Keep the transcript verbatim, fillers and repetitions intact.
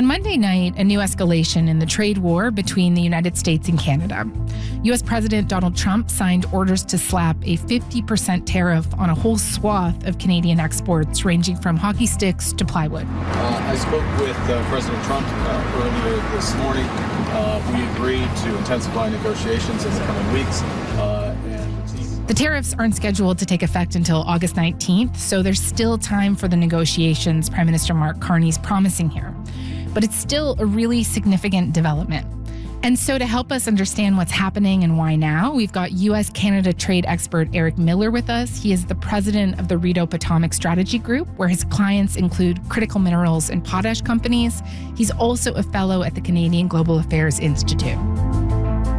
On Monday night, a new escalation in the trade war between the United States and Canada. U S President Donald Trump signed orders to slap a fifty percent tariff on a whole swath of Canadian exports, ranging from hockey sticks to plywood. Uh, I spoke with uh, President Trump uh, earlier this morning. Uh, we agreed to intensify negotiations in the coming weeks. Uh, and The tariffs aren't scheduled to take effect until August nineteenth, so there's still time for the negotiations Prime Minister Mark Carney's promising here. But it's still a really significant development. And so to help us understand what's happening and why now, we've got U S-Canada trade expert Eric Miller with us. He is the president of the Rideau Potomac Strategy Group, where his clients include critical minerals and potash companies. He's also a fellow at the Canadian Global Affairs Institute.